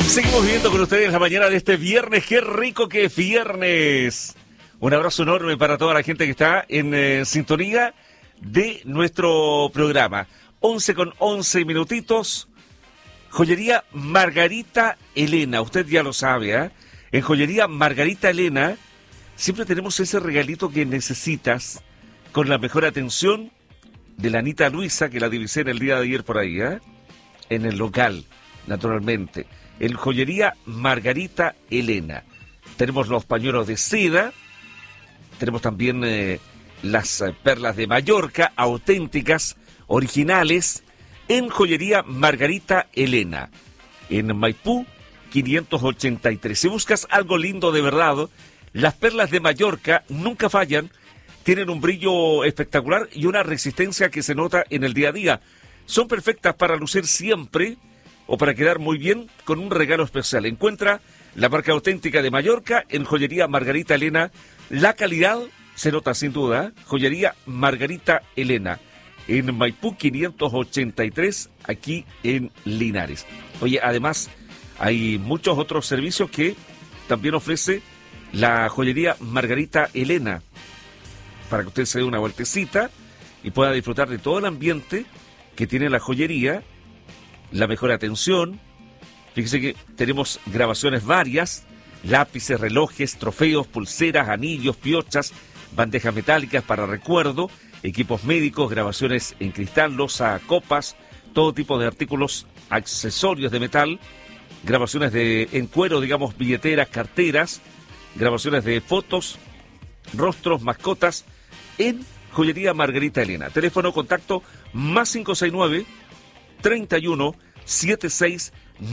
Seguimos viviendo con ustedes la mañana de este viernes. ¡Qué rico que es viernes! Un abrazo enorme para toda la gente que está en sintonía de nuestro programa. 11:11. Joyería Margarita Elena. Usted ya lo sabe, ¿eh? En Joyería Margarita Elena siempre tenemos ese regalito que necesitas con la mejor atención de la Anita Luisa, que la divisé en el día de ayer por ahí, ¿eh? En el local, naturalmente. En Joyería Margarita Elena. Tenemos los pañuelos de seda, tenemos también las perlas de Mallorca, auténticas, originales, en Joyería Margarita Elena, en Maipú 583. Si buscas algo lindo de verdad, las perlas de Mallorca nunca fallan, tienen un brillo espectacular y una resistencia que se nota en el día a día. Son perfectas para lucir siempre o para quedar muy bien con un regalo especial. Encuentra la marca auténtica de Mallorca en Joyería Margarita Elena. La calidad se nota sin duda. Joyería Margarita Elena en Maipú 583, aquí en Linares. Oye, además hay muchos otros servicios que también ofrece la Joyería Margarita Elena, para que usted se dé una vueltecita y pueda disfrutar de todo el ambiente que tiene la joyería, la mejor atención. Fíjese que tenemos grabaciones varias, lápices, relojes, trofeos, pulseras, anillos, piochas, bandejas metálicas para recuerdo, equipos médicos, grabaciones en cristal, loza, copas, todo tipo de artículos, accesorios de metal, grabaciones en cuero, digamos, billeteras, carteras, grabaciones de fotos, rostros, mascotas, en Joyería Margarita Elena. Teléfono contacto más 569 31 76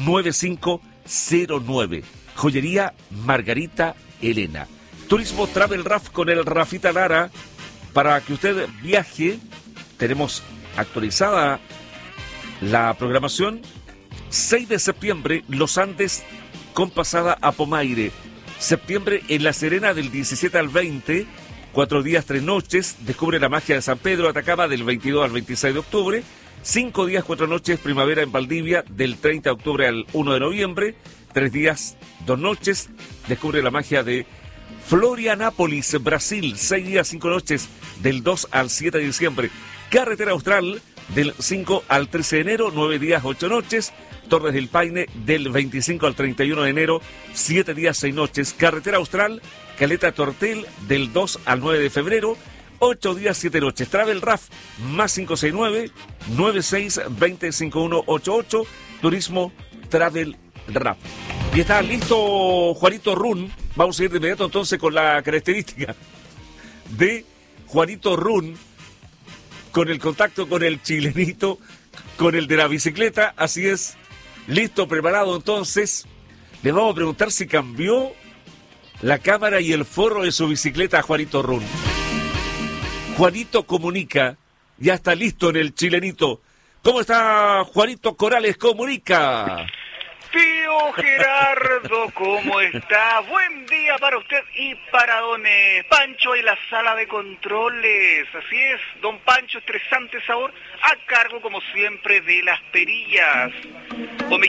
9509. Joyería Margarita Elena. Turismo Travel Raf con el Rafita Lara. Para que usted viaje, tenemos actualizada la programación. 6 de septiembre, Los Andes con pasada a Pomaire. Septiembre en La Serena del 17 al 20, 4 días, 3 noches. Descubre la magia de San Pedro Atacama del 22 al 26 de octubre. 5 días, 4 noches, primavera en Valdivia del 30 de octubre al 1 de noviembre. 3 días, 2 noches. Descubre la magia de Florianápolis, Brasil. 6 días, 5 noches del 2 al 7 de diciembre. Carretera Austral del 5 al 13 de enero. 9 días, 8 noches. Torres del Paine del 25 al 31 de enero. 7 días, 6 noches. Carretera Austral, Caleta Tortel del 2 al 9 de febrero. 8 días, 7 noches. Travel Raf más 569-9620-5188. Turismo Travel Raf. Y está listo Juanito Run. Vamos a ir de inmediato entonces con la característica de Juanito Run, con el contacto con el chilenito, con el de la bicicleta. Así es, listo, preparado entonces. Le vamos a preguntar si cambió la cámara y el forro de su bicicleta a Juanito Run. Juanito comunica, ya está listo en el chilenito. ¿Cómo está Juanito Corales Comunica? Tío Gerardo, ¿cómo está? Buen día para usted y para don Pancho en la sala de controles. Así es, don Pancho, estresante sabor, a cargo como siempre de las perillas.